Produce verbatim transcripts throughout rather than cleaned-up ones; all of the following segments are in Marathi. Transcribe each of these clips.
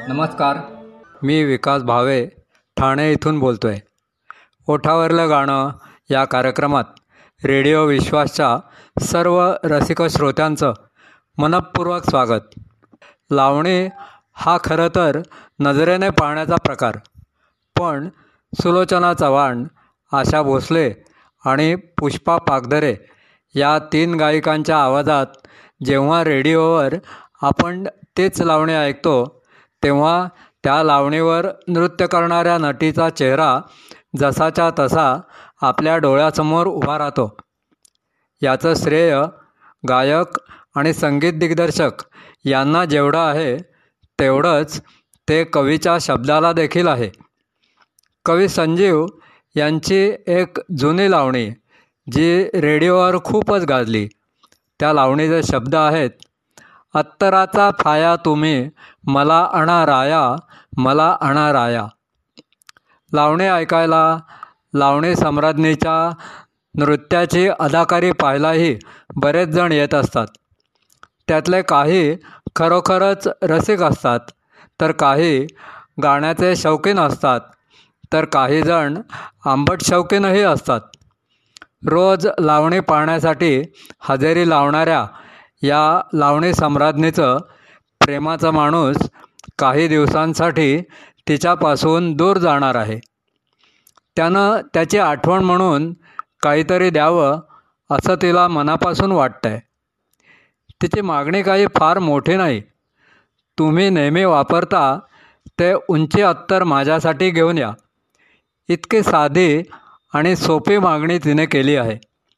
नमस्कार, मी विकास भावे ठाणे इथून बोलतो आहे. ओठावरलं गाणं या कार्यक्रमात रेडिओ विश्वासच्या सर्व रसिक श्रोत्यांचं मनःपूर्वक स्वागत. लावणी हा खरं तर नजरेने पाहण्याचा प्रकार, पण सुलोचना चव्हाण, आशा भोसले आणि पुष्पा पागधरे या तीन गायिकांच्या आवाजात जेव्हा रेडिओवर आपण तेच लावणी ऐकतो तेव्हा त्या लावणीवर नृत्य करणाऱ्या नटीचा चेहरा जसाच्या तसा आपल्या डोळ्यासमोर उभा राहतो. याचं श्रेय गायक आणि संगीत दिग्दर्शक यांना जेवढं आहे तेवढंच ते कवीच्या शब्दाला देखील आहे. कवी संजीव यांची एक जुनी लावणी जी रेडिओवर खूपच गाजली, त्या लावणीचे शब्द आहेत: अत्तराचा फाया तुम्ही मला आणा राया, मला आणा राया. लावणी ऐकायला, लावणी सम्राज्ञीच्या नृत्याची अदाकारी पाहायलाही बरेच जण येत असतात. त्यातले काही खरोखरच रसिक असतात, तर काही गाण्याचे शौकीन असतात, तर काही जण आंबट शौकीनही असतात. रोज लावणी पाहण्यासाठी हजेरी लावणाऱ्या या लावणी सम्राज्ञीचं प्रेमाचा माणूस काही दिवसांसाठी तिच्यापासून दूर जाणार आहे. त्यानं त्याची आठवण म्हणून काहीतरी द्यावं असं तिला मनापासून वाटतं आहे. तिची मागणी काही फार मोठी नाही. तुम्ही नेहमी वापरता ते उंची अत्तर माझ्यासाठी घेऊन या, इतकी साधी आणि सोपी मागणी तिने केली आहे.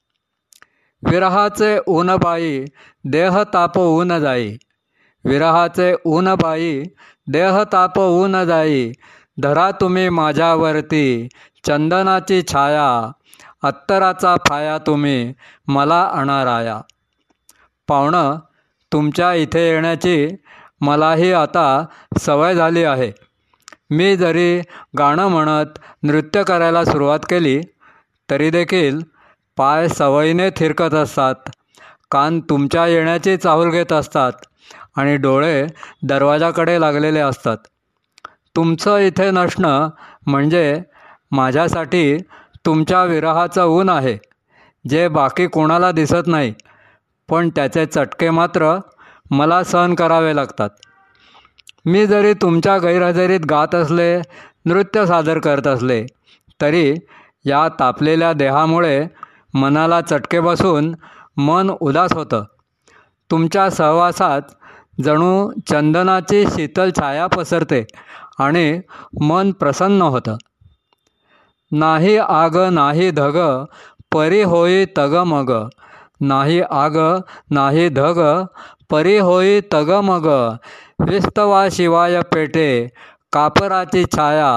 विरहाचे ऊन बाई देह तापवून जाई, विरहाचे ऊन बाई देह तापवून जाई, धरा तुम्ही माझ्यावरती चंदनाची छाया, अत्तराचा फाया तुम्ही मला आणा राया. पाहुणं, तुमच्या इथे येण्याची मलाही आता सवय झाली आहे. मी जरी गाणं म्हणत नृत्य करायला सुरुवात केली तरी देखील पाय सवयीने थिरकत असतात, कान तुमच्या येण्याची चाहूल घेत असतात आणि डोळे दरवाजाकडे लागलेले असतात. तुमचं इथे नसणं म्हणजे माझ्यासाठी तुमच्या विरहाचं ऊन आहे, जे बाकी कोणाला दिसत नाही, पण त्याचे चटके मात्र मला सहन करावे लागतात. मी जरी तुमच्या गैरहजेरीत गात असले, नृत्य सादर करत असले, तरी या तापलेल्या देहामुळे मनाला चटके बसून मन उदास होतं. तुमच्या सहवासात जणू चंदनाची शीतल छाया पसरते आणि मन प्रसन्न होतं. नाही आग नाही धग परी होई तग मग, नाही आग नाही धग परी होई तग मग, विस्तवा शिवाय पेटे कापराची छाया.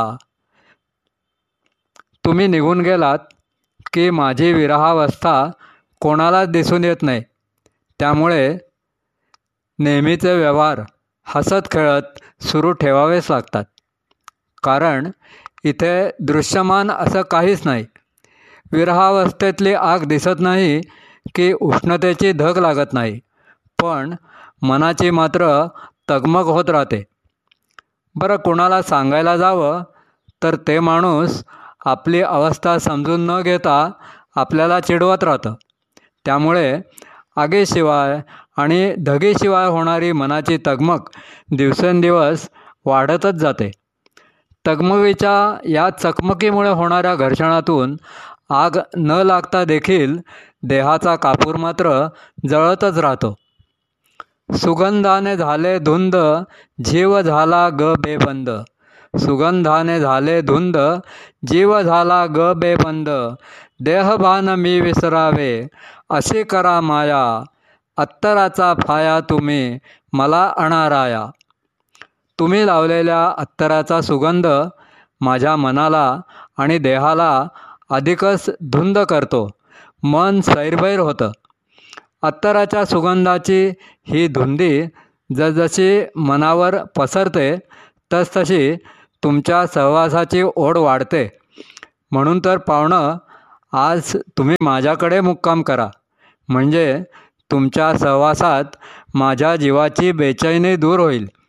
तुम्ही निघून गेलात की माझी विरहावस्था कोणालाच दिसून येत नाही. त्यामुळे नेहमीचे व्यवहार हसत खेळत सुरू ठेवावेच लागतात, कारण इथे दृश्यमान असं काहीच नाही. विरहावस्थेतली आग दिसत नाही की उष्णतेची धग लागत नाही, पण मनाची मात्र तगमग होत राहते. बरं, कोणाला सांगायला जावं तर ते माणूस आपली अवस्था समजून न घेता आपल्याला चिडवत राहतं. त्यामुळे आगीशिवाय आणि धगीशिवाय होणारी मनाची तगमग दिवसेंदिवस वाढतच जाते. तगमगीच्या या चकमकीमुळे होणाऱ्या घर्षणातून आग न लागता देखील देहाचा कापूर मात्र जळतच राहतो. सुगंधाने झाले धुंद जीव झाला ग बेबंद, सुगंधाने झाले धुंद जीव झाला ग बेबंद, देहभान मी विसरावे अशी करा माया, अत्तराचा फाया तुम्ही मला आणा राया. तुम्ही लावलेल्या अत्तराचा सुगंध माझ्या मनाला आणि देहाला अधिकच धुंद करतो. मन सैरभैर होतं. अत्तराच्या सुगंधाची ही धुंदी जसजशी मनावर पसरते तसतशी तुमच्या सहवासाची ओढ वाढते. म्हणून तर पाहुणं, आज तुम्ही माझ्याकडे मुक्काम करा, म्हणजे तुमच्या सहवासात माझ्या जीवाची बेचैनी दूर होईल.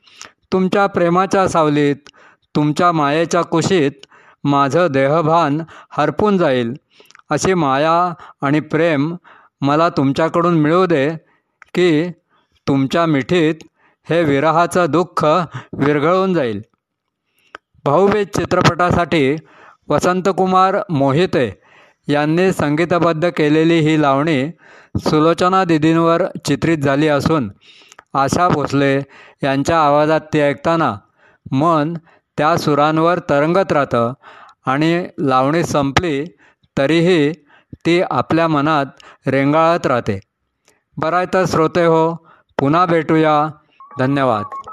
तुमच्या प्रेमाच्या सावलीत, तुमच्या मायेच्या कुशीत माझं देहभान हरपून जाईल. अशी माया आणि प्रेम मला तुमच्याकडून मिळू दे की तुमच्या मिठीत हे विरहाचं दुःख विरघळून जाईल. भाऊबीज चित्रपटासाठी वसंतकुमार मोहिते यांनी संगीतबद्ध केलेली ही लावणी सुलोचना दीदींवर चित्रित झाली असून आशा भोसले यांच्या आवाजात ती ऐकताना मन त्या सुरांवर तरंगत राहतं आणि लावणी संपली तरीही ती आपल्या मनात रेंगाळत राहते. बरं आहे तर श्रोते हो, पुन्हा भेटूया. धन्यवाद.